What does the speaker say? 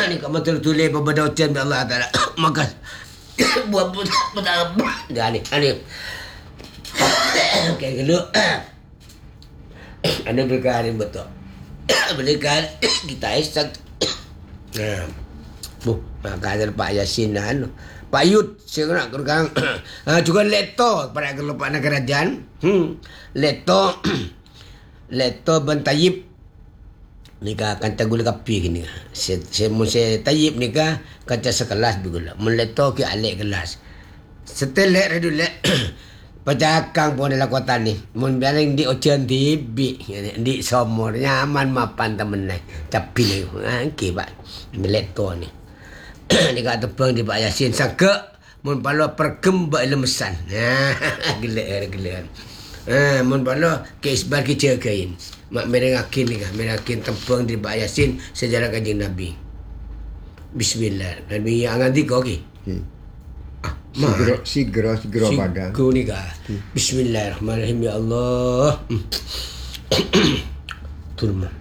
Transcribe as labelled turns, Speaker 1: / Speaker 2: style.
Speaker 1: Ni kat mata tulis berbeda ucan Allah Ta'ala. Maka buat petang. Dah ni. Okey, kedua. Ada berkah ni betul. Berkah kita isak. Maka ada Pak Yasin dan Pak Yud saya nak kurang. Juga leto pada kelopak kerajaan. Leto Ben Tayyib nikah akan tagul kapi gini. Saya Tayyib nikah kaca sekelas begula. Meleto ke alik kelas. Setelah redulek pecahkang pun dalam kota ni. Mun biaring di ocean TV, di somor nyaman mapan temen ni. Tapi ni, okey pak. Meleto ni. Nikah tepeng di Pak Yasin sangka mun palo perkembak lemesan. Gila. Mun palo ke isbar ke kain. Mak merengakin ni kah, merengakin tepeng di Pak Yasin sejarah Kanjeng Nabi. Bismillah. Nabi yang nanti kau okey.
Speaker 2: Segera padang.
Speaker 1: Siku ni kah. Bismillahirrahmanirrahim ya Allah. Turma.